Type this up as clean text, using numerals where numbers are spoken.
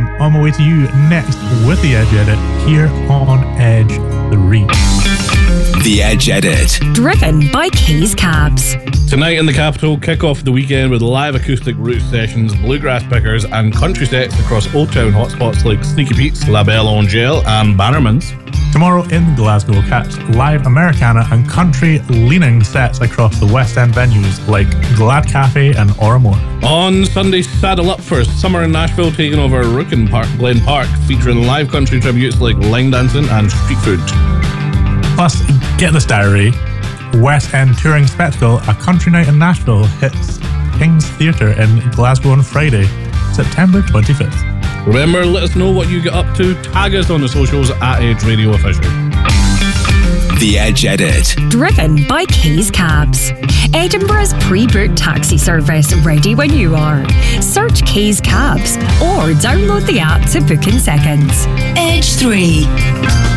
I'm on my way to you next with the Edge Edit here on Edge 3. The Edge Edit. Driven by Keys Cabs. Tonight in the capital, kick off the weekend with live acoustic roots sessions, bluegrass pickers, and country sets across Old Town hotspots like Sneaky Pete's, La Belle Angèle, and Bannerman's. Tomorrow in Glasgow, catch live Americana and country-leaning sets across the West End venues like Glad Cafe and Oramore. On Sunday, saddle up for Summer in Nashville, taking over Rookin Park, Glen Park, featuring live country tributes like line dancing and street food. Plus, get this diary. West End touring spectacle, A Country Night in Nashville, hits King's Theatre in Glasgow on Friday, September 25th. Remember, let us know what you get up to. Tag us on the socials at Edge Radio Official. The Edge Edit. Driven by Keys Cabs. Edinburgh's pre-booked taxi service, ready when you are. Search Keys Cabs or download the app to book in seconds. Edge 3.